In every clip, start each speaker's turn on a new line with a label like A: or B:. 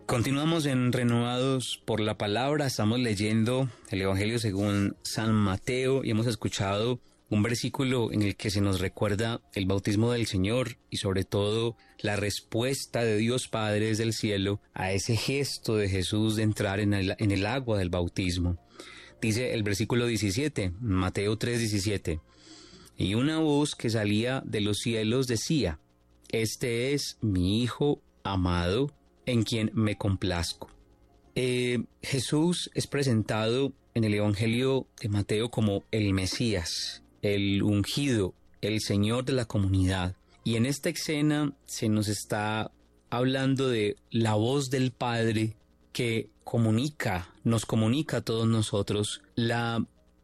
A: Continuamos en Renovados por la Palabra, estamos leyendo el Evangelio según San Mateo y hemos escuchado un versículo en el que se nos recuerda el bautismo del Señor y sobre todo la respuesta de Dios Padre desde el cielo a ese gesto de Jesús de entrar en el agua del bautismo. Dice el versículo 17, Mateo 3:17, y una voz que salía de los cielos decía, este es mi Hijo amado, en quien me complazco. Jesús es presentado en el Evangelio de Mateo como el Mesías, el ungido, el Señor de la comunidad. Y en esta escena se nos está hablando de la voz del Padre que nos comunica a todos nosotros la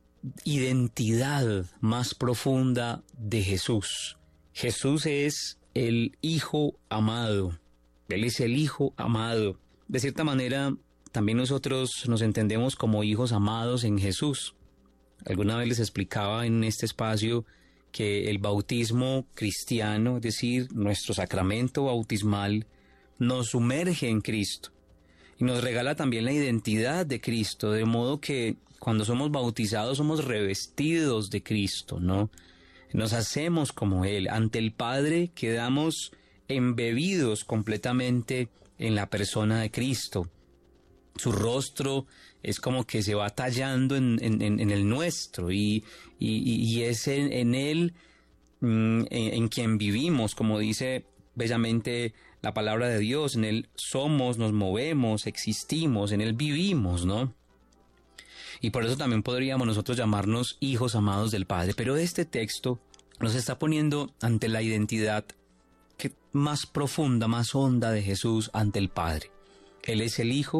A: identidad más profunda de Jesús. Jesús es el Hijo amado. Él es el Hijo amado. De cierta manera, también nosotros nos entendemos como hijos amados en Jesús. Alguna vez les explicaba en este espacio que el bautismo cristiano, es decir, nuestro sacramento bautismal, nos sumerge en Cristo y nos regala también la identidad de Cristo, de modo que cuando somos bautizados somos revestidos de Cristo, ¿no? Nos hacemos como Él. Ante el Padre quedamos embebidos completamente en la persona de Cristo. Su rostro es como que se va tallando en el nuestro y es en Él en quien vivimos, como dice bellamente la palabra de Dios. En Él somos, nos movemos, existimos, en Él vivimos, ¿no? Y por eso también podríamos nosotros llamarnos hijos amados del Padre. Pero este texto nos está poniendo ante la identidad más profunda, más honda de Jesús ante el Padre. Él es el Hijo